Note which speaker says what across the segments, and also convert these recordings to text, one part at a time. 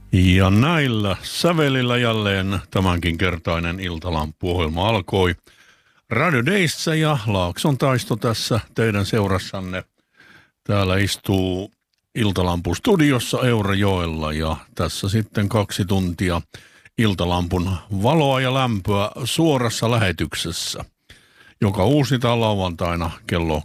Speaker 1: Ja näillä sävelillä jälleen tämänkin kertainen Iltalampu-ohjelma alkoi. Radio Dayssä ja Laakson Taisto tässä teidän seurassanne. Täällä istuu Iltalampu-studiossa Eurajoella ja tässä sitten 2 tuntia Iltalampun valoa ja lämpöä suorassa lähetyksessä, joka uusitaan lauantaina kello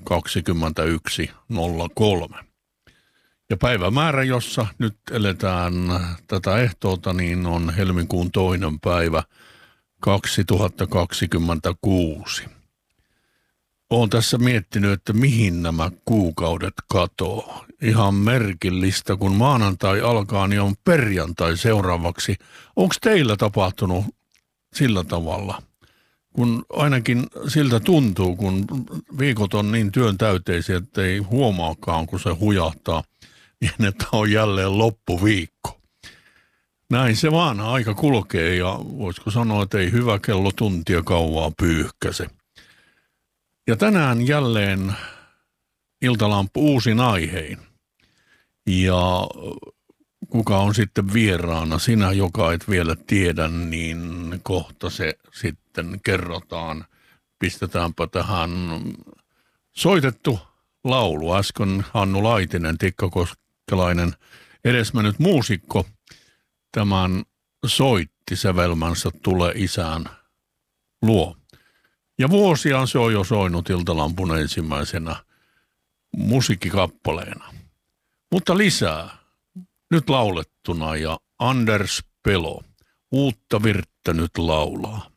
Speaker 1: 21.03. Ja päivämäärä, jossa nyt eletään tätä ehtoota, niin on helmikuun 2. päivä 2026. Olen tässä miettinyt, että mihin nämä kuukaudet katoo. Ihan merkillistä, kun maanantai alkaa, niin on perjantai seuraavaksi. Onko teillä tapahtunut sillä tavalla? Kun ainakin siltä tuntuu, kun viikot on niin työn täyteisiä, että ei huomaakaan, kun se hujahtaa, niin että on jälleen loppuviikko. Näin se vaan aika kulkee ja voisiko sanoa, että ei hyvä kello tuntia kauaa pyyhkäse. Ja tänään jälleen Iltalampu uusin aihein. Ja kuka on sitten vieraana? Sinä, joka et vielä tiedä, niin kohta se sitten kerrotaan. Pistetäänpä tähän soitettu laulu. Äsken Hannu Laitinen, tikkakoskelainen edesmennyt muusikko, tämän soitti sävelmänsä Tule isän luo. Ja vuosiaan se on jo soinut Iltalampun ensimmäisenä musiikkikappaleena. Mutta lisää, nyt laulettuna ja Anders Pelo, uutta virttä nyt laulaa.